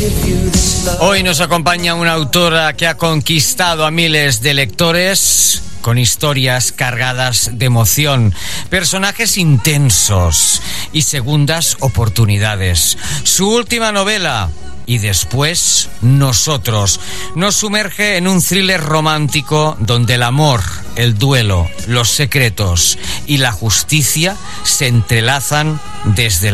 Hoy nos acompaña una autora que ha conquistado a miles de lectores con historias cargadas de emoción, personajes intensos y segundas oportunidades. Su última novela, Y después nosotros, nos sumerge en un thriller romántico donde el amor, el duelo, los secretos y la justicia se entrelazan desde la